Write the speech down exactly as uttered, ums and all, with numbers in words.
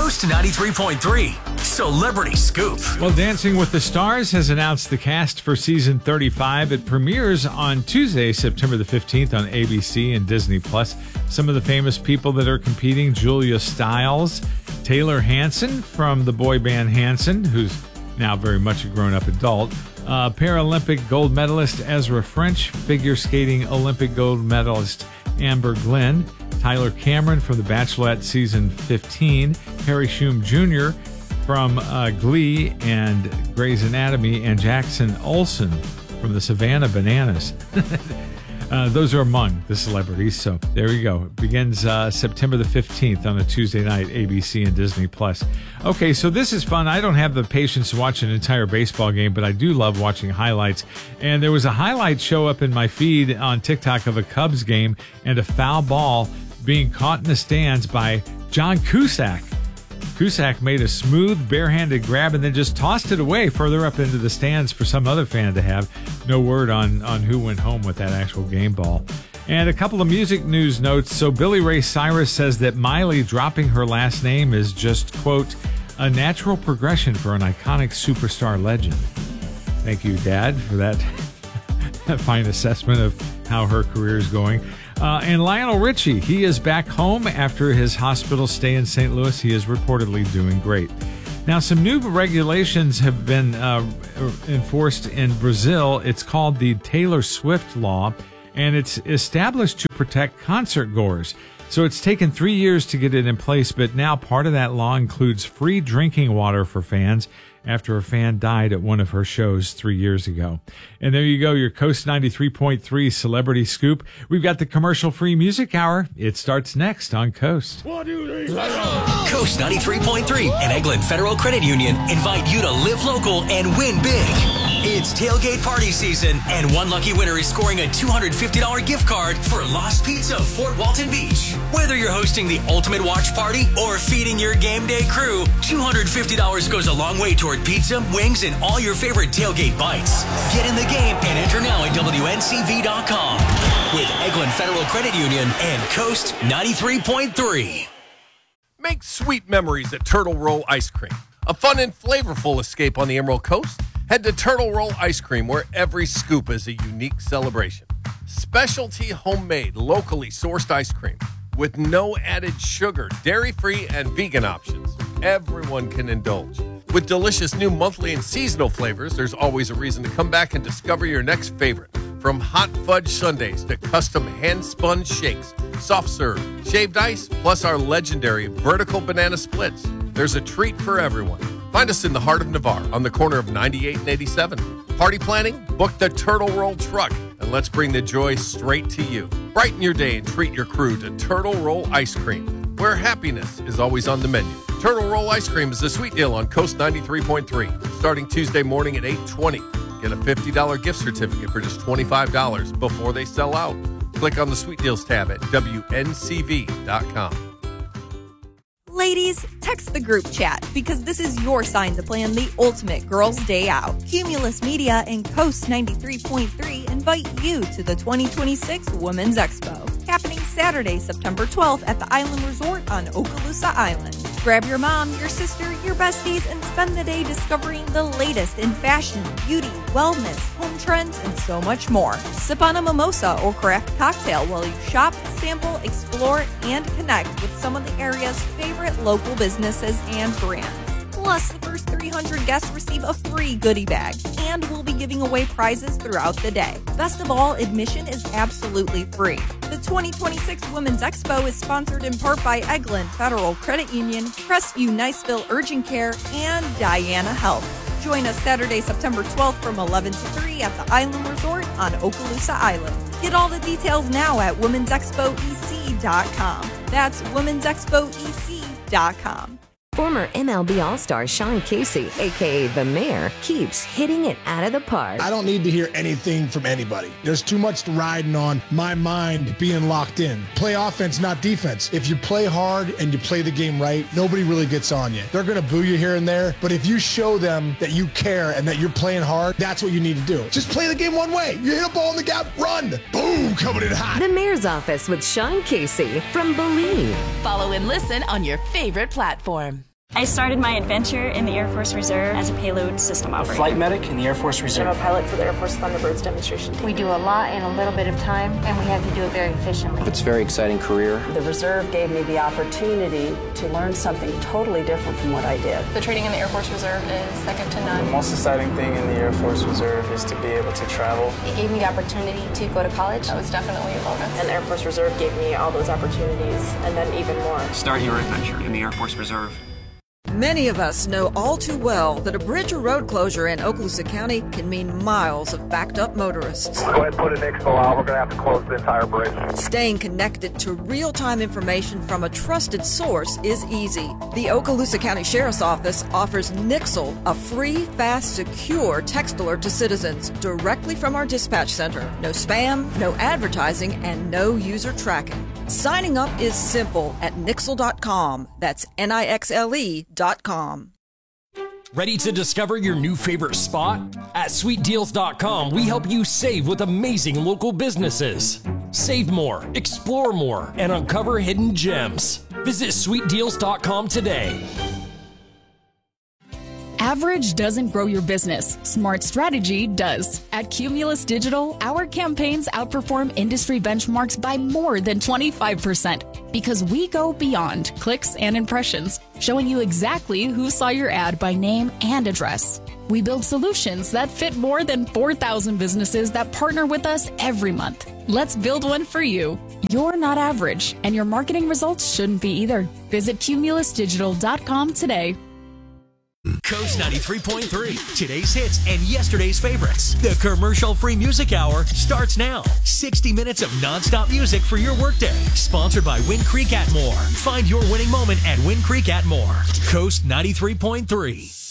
Coast ninety-three point three, Celebrity Scoop. Well, Dancing with the Stars has announced the cast for season thirty-five. It premieres on Tuesday, September the fifteenth on A B C and Disney Plus. Some of the famous people that are competing: Julia Stiles, Taylor Hanson from the boy band Hanson, who's now very much a grown-up adult, uh, Paralympic gold medalist Ezra French, figure skating Olympic gold medalist Amber Glenn, Tyler Cameron from The Bachelorette season fifteen, Harry Shum Junior from uh, Glee and Grey's Anatomy, and Jackson Olsen from the Savannah Bananas. uh, those are among the celebrities. So there you go. It begins uh, September the fifteenth on a Tuesday night, A B C and Disney Plus. Okay, so this is fun. I don't have the patience to watch an entire baseball game, but I do love watching highlights. And there was a highlight show up in my feed on TikTok of a Cubs game and a foul ball being caught in the stands by John Cusack. Cusack made a smooth, barehanded grab and then just tossed it away further up into the stands for some other fan to have. No word on, on who went home with that actual game ball. And a couple of music news notes. So Billy Ray Cyrus says that Miley dropping her last name is just, quote, a natural progression for an iconic superstar legend. Thank you, Dad, for that fine assessment of how her career is going. Uh, and Lionel Richie, he is back home after his hospital stay in Saint Louis. He is reportedly doing great. Now, some new regulations have been uh, enforced in Brazil. It's called the Taylor Swift Law, and it's established to protect concert goers. So it's taken three years to get it in place, but now part of that law includes free drinking water for fans after a fan died at one of her shows three years ago. And there you go, your Coast ninety-three point three Celebrity Scoop. We've got the commercial-free music hour. It starts next on Coast. Coast ninety-three point three and Eglin Federal Credit Union invite you to live local and win big. It's tailgate party season, and one lucky winner is scoring a two hundred fifty dollars gift card for Lost Pizza Fort Walton Beach. Whether you're hosting the ultimate watch party or feeding your game day crew, two hundred fifty dollars goes a long way toward pizza, wings, and all your favorite tailgate bites. Get in the game and enter now at W N C V dot com with Eglin Federal Credit Union and Coast ninety-three point three. Make sweet memories at Turtle Roll Ice Cream. A fun and flavorful escape on the Emerald Coast? Head to Turtle Roll Ice Cream, where every scoop is a unique celebration. Specialty homemade, locally sourced ice cream with no added sugar, dairy-free, and vegan options. Everyone can indulge. With delicious new monthly and seasonal flavors, there's always a reason to come back and discover your next favorite. From hot fudge sundaes to custom hand-spun shakes, soft serve, shaved ice, plus our legendary vertical banana splits. There's a treat for everyone. Find us in the heart of Navarre on the corner of ninety-eight and eighty-seven. Party planning? Book the Turtle Roll truck, and let's bring the joy straight to you. Brighten your day and treat your crew to Turtle Roll Ice Cream, where happiness is always on the menu. Turtle Roll Ice Cream is a sweet deal on Coast ninety-three point three, starting Tuesday morning at eight twenty. Get a fifty dollars gift certificate for just twenty-five dollars before they sell out. Click on the Sweet Deals tab at W N C V dot com. Ladies, text the group chat because this is your sign to plan the ultimate girls' day out. Cumulus Media and Coast ninety-three point three invite you to the twenty twenty-six Women's Expo, happening Saturday, September twelfth at the Island Resort on Okaloosa Island. Grab your mom, your sister, your besties, and spend the day discovering the latest in fashion, beauty, wellness, home trends, and so much more. Sip on a mimosa or craft cocktail while you shop, sample, explore, and connect with some of the area's favorite local businesses and brands. Plus, the first three hundred guests receive a free goodie bag, and we'll be giving away prizes throughout the day. Best of all, admission is absolutely free. The twenty twenty-six Women's Expo is sponsored in part by Eglin Federal Credit Union, Crestview Niceville Urgent Care, and Diana Health. Join us Saturday, September twelfth from eleven to three at the Island Resort on Okaloosa Island. Get all the details now at womens expo e c dot com. That's womens expo e c dot com. Former M L B All-Star Sean Casey, a k a. The Mayor, keeps hitting it out of the park. I don't need to hear anything from anybody. There's too much riding on my mind being locked in. Play offense, not defense. If you play hard and you play the game right, nobody really gets on you. They're going to boo you here and there, but if you show them that you care and that you're playing hard, that's what you need to do. Just play the game one way. You hit a ball in the gap, run. Boom, coming in hot. The Mayor's Office with Sean Casey from Believe. Follow and listen on your favorite platform. I started my adventure in the Air Force Reserve as a payload system operator. Flight medic in the Air Force Reserve. I'm a pilot for the Air Force Thunderbirds demonstration team. We do a lot in a little bit of time, and we have to do it very efficiently. It's a very exciting career. The Reserve gave me the opportunity to learn something totally different from what I did. The training in the Air Force Reserve is second to none. The most exciting thing in the Air Force Reserve is to be able to travel. It gave me the opportunity to go to college. That was definitely a bonus. And the Air Force Reserve gave me all those opportunities, and then even more. Start your adventure in the Air Force Reserve. Many of us know all too well that a bridge or road closure in Okaloosa County can mean miles of backed up motorists. Go ahead and put an expo out. We're going to have to close the entire bridge. Staying connected to real-time information from a trusted source is easy. The Okaloosa County Sheriff's Office offers Nixle, a free, fast, secure text alert to citizens directly from our dispatch center. No spam, no advertising, and no user tracking. Signing up is simple at Nixle dot com. That's N I X L E dot com. Ready to discover your new favorite spot? At sweet deals dot com, we help you save with amazing local businesses. Save more, explore more, and uncover hidden gems. Visit sweet deals dot com today. Average doesn't grow your business. Smart strategy does. At Cumulus Digital, our campaigns outperform industry benchmarks by more than twenty-five percent because we go beyond clicks and impressions, showing you exactly who saw your ad by name and address. We build solutions that fit more than four thousand businesses that partner with us every month. Let's build one for you. You're not average, and your marketing results shouldn't be either. Visit Cumulus Digital dot com today. Coast ninety-three point three, today's hits and yesterday's favorites. The commercial-free music hour starts now. sixty minutes of nonstop music for your workday. Sponsored by Wind Creek Atmore. Find your winning moment at Wind Creek Atmore. Coast ninety-three point three.